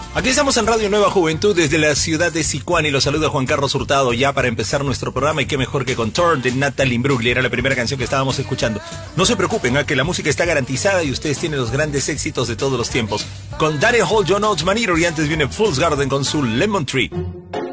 Aquí estamos en Radio Nueva Juventud desde la ciudad de Sicuani. Los saluda Juan Carlos Hurtado ya para empezar nuestro programa. Y qué mejor que con Torn de Natalie Imbruglia. Era la primera canción que estábamos escuchando. No se preocupen, que la música está garantizada y ustedes tienen los grandes éxitos de todos los tiempos. Con Daryl Hall, John Oates, Man Eater, y antes viene Fool's Garden con su Lemon Tree.